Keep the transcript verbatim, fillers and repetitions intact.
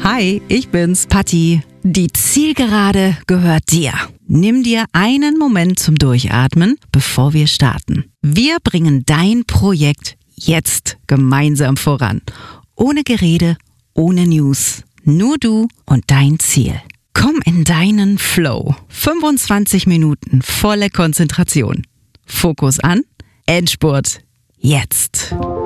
Hi, ich bin's, Patti. Die Zielgerade gehört dir. Nimm dir einen Moment zum Durchatmen, bevor wir starten. Wir bringen dein Projekt jetzt gemeinsam voran. Ohne Gerede, ohne News. Nur du und dein Ziel. Komm in deinen Flow. fünfundzwanzig Minuten volle Konzentration. Fokus an. Endspurt. Jetzt.